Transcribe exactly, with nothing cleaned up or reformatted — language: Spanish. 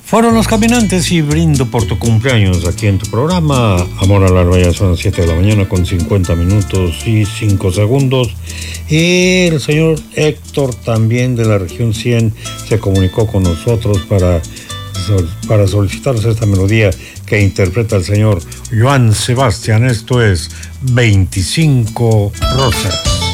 Fueron Los Caminantes y brindo por tu cumpleaños aquí en tu programa. Amor a la Bella, son las siete de la mañana con cincuenta minutos y cinco segundos. Y el señor Héctor, también de la región cien, se comunicó con nosotros para, para solicitarnos esta melodía que interpreta el señor Joan Sebastián. Esto es veinticinco Rosas.